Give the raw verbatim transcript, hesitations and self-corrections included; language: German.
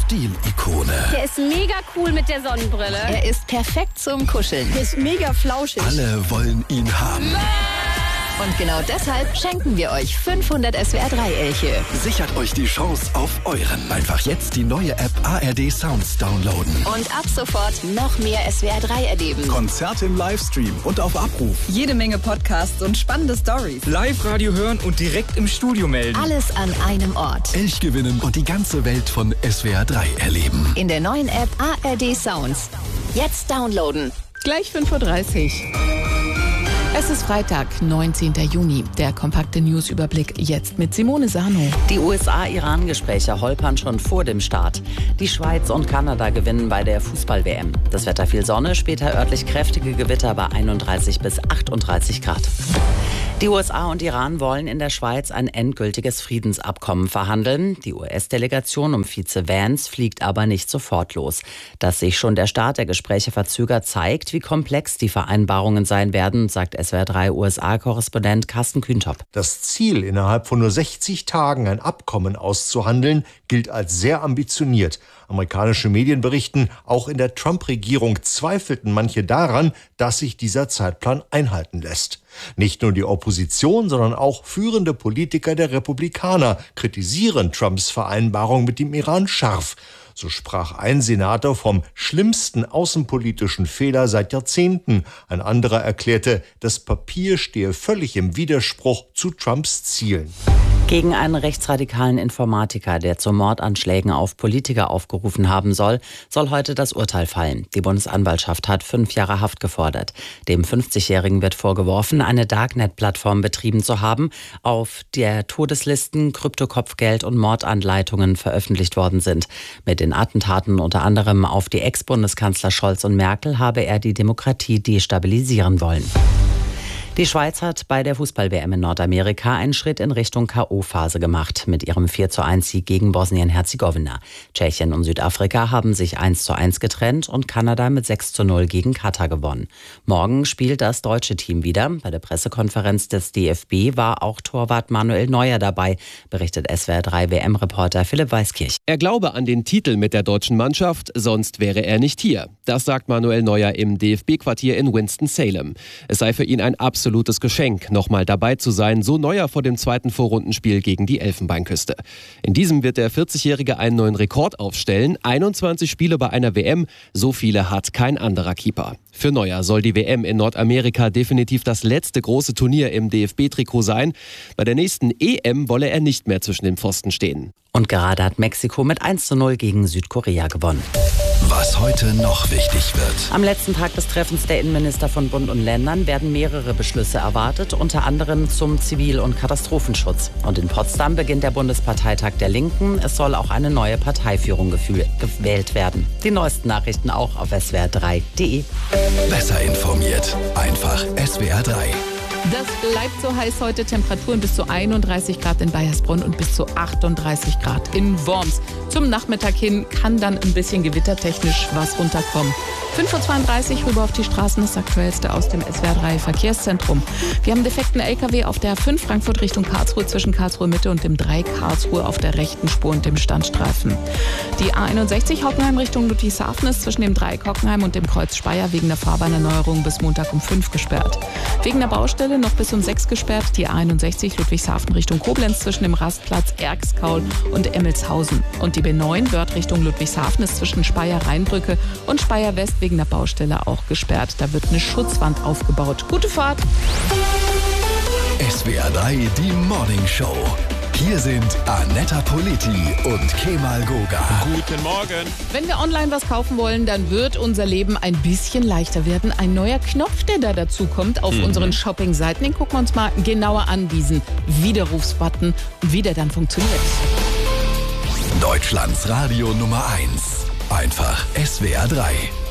Stilikone. Der ist mega cool mit der Sonnenbrille. Er ist perfekt zum Kuscheln. Der ist mega flauschig. Alle wollen ihn haben. Und genau deshalb schenken wir euch fünfhundert S W R drei Elche. Sichert euch die Chance auf euren. Einfach jetzt die neue App A R D Sounds downloaden. Und ab sofort noch mehr S W R drei erleben. Konzerte im Livestream und auf Abruf. Jede Menge Podcasts und spannende Stories. Live-Radio hören und direkt im Studio melden. Alles an einem Ort. Elch gewinnen und die ganze Welt von S W R drei erleben. In der neuen App A R D Sounds. Jetzt downloaden. Gleich fünf Uhr dreißig. Es ist Freitag, neunzehnten Juni. Der kompakte Newsüberblick jetzt mit Simone Sano. Die U S A-Iran-Gespräche holpern schon vor dem Start. Die Schweiz und Kanada gewinnen bei der Fußball-W M. Das Wetter viel Sonne, später örtlich kräftige Gewitter bei einunddreißig bis achtunddreißig Grad. Die U S A und Iran wollen in der Schweiz ein endgültiges Friedensabkommen verhandeln. Die U S-Delegation um Vize Vance fliegt aber nicht sofort los. Dass sich schon der Start der Gespräche verzögert, zeigt, wie komplex die Vereinbarungen sein werden, sagt S W R drei U S A-Korrespondent Carsten Kühntop. Das Ziel, innerhalb von nur sechzig Tagen ein Abkommen auszuhandeln, gilt als sehr ambitioniert. Amerikanische Medien berichten, auch in der Trump-Regierung zweifelten manche daran, dass sich dieser Zeitplan einhalten lässt. Nicht nur die Opposition, sondern auch führende Politiker der Republikaner kritisieren Trumps Vereinbarung mit dem Iran scharf. So sprach ein Senator vom schlimmsten außenpolitischen Fehler seit Jahrzehnten. Ein anderer erklärte, das Papier stehe völlig im Widerspruch zu Trumps Zielen. Gegen einen rechtsradikalen Informatiker, der zu Mordanschlägen auf Politiker aufgerufen haben soll, soll heute das Urteil fallen. Die Bundesanwaltschaft hat fünf Jahre Haft gefordert. Dem fünfzigjährigen wird vorgeworfen, eine Darknet-Plattform betrieben zu haben, auf der Todeslisten, Kryptokopfgeld und Mordanleitungen veröffentlicht worden sind. Mit den Attentaten unter anderem auf die Ex-Bundeskanzler Scholz und Merkel habe er die Demokratie destabilisieren wollen. Die Schweiz hat bei der Fußball-W M in Nordamerika einen Schritt in Richtung K O-Phase gemacht mit ihrem vier zu eins Sieg gegen Bosnien-Herzegowina. Tschechien und Südafrika haben sich eins zu eins getrennt und Kanada mit sechs zu null gegen Katar gewonnen. Morgen spielt das deutsche Team wieder. Bei der Pressekonferenz des D F B war auch Torwart Manuel Neuer dabei, berichtet S W R drei W M-Reporter Philipp Weiskirch. Er glaube an den Titel mit der deutschen Mannschaft, sonst wäre er nicht hier. Das sagt Manuel Neuer im D F B-Quartier in Winston-Salem. Es sei für ihn ein absolutes Absolutes Geschenk, nochmal dabei zu sein, so Neuer vor dem zweiten Vorrundenspiel gegen die Elfenbeinküste. In diesem wird der vierzigjährige einen neuen Rekord aufstellen, einundzwanzig Spiele bei einer W M, so viele hat kein anderer Keeper. Für Neuer soll die W M in Nordamerika definitiv das letzte große Turnier im D F B-Trikot sein. Bei der nächsten E M wolle er nicht mehr zwischen den Pfosten stehen. Und gerade hat Mexiko mit eins zu null gegen Südkorea gewonnen. Was heute noch wichtig wird. Am letzten Tag des Treffens der Innenminister von Bund und Ländern werden mehrere Beschlüsse erwartet, unter anderem zum Zivil- und Katastrophenschutz. Und in Potsdam beginnt der Bundesparteitag der Linken. Es soll auch eine neue Parteiführung gewählt werden. Die neuesten Nachrichten auch auf S W R drei punkt de. Besser informiert. Einfach S W R drei. Das bleibt so heiß heute. Temperaturen bis zu einunddreißig Grad in Baiersbronn und bis zu achtunddreißig Grad in Worms. Zum Nachmittag hin kann dann ein bisschen gewittertechnisch was runterkommen. fünf Uhr zweiunddreißig rüber auf die Straßen, das Aktuellste aus dem S W R drei Verkehrszentrum. Wir haben defekten L K W auf der fünf Frankfurt Richtung Karlsruhe zwischen Karlsruhe Mitte und dem drei Karlsruhe auf der rechten Spur und dem Standstreifen. Die A einundsechzig Hockenheim Richtung Ludwigshafen ist zwischen dem Dreieck Hockenheim und dem Kreuz Speyer wegen der Fahrbahnerneuerung bis Montag um fünf gesperrt. Wegen der Baustelle noch bis um sechs gesperrt die A einundsechzig Ludwigshafen Richtung Koblenz zwischen dem Rastplatz Erxkaul und Emmelshausen. Und die B neun Wörth Richtung Ludwigshafen ist zwischen Speyer-Rheinbrücke und Speyer-West wegen der Baustelle auch gesperrt. Da wird eine Schutzwand aufgebaut. Gute Fahrt! S W R drei, die Morning Show. Hier sind Annetta Politi und Kemal Goga. Guten Morgen. Wenn wir online was kaufen wollen, dann wird unser Leben ein bisschen leichter werden. Ein neuer Knopf, der da dazu kommt auf mhm. unseren Shopping-Seiten, den gucken wir uns mal genauer an, diesen Widerrufsbutton, und wie der dann funktioniert. Deutschlands Radio Nummer eins. Einfach S W R drei.